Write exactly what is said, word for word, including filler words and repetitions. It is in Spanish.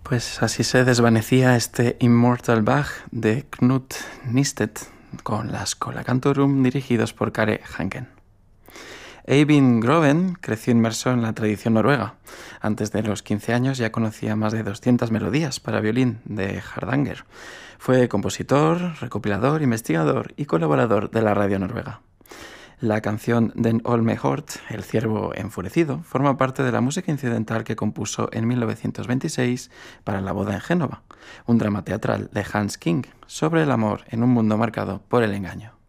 Pues así se desvanecía este Immortal Bach de Knut Nystedt con la Schola Cantorum dirigidos por Kare Hanken. Eivind Groven creció inmerso en la tradición noruega. Antes de los quince años ya conocía más de doscientas melodías para violín de Hardanger. Fue compositor, recopilador, investigador y colaborador de la radio noruega. La canción Den Olme Hort, El ciervo enfurecido, forma parte de la música incidental que compuso en mil novecientos veintiséis para La boda en Génova, un drama teatral de Hans King sobre el amor en un mundo marcado por el engaño.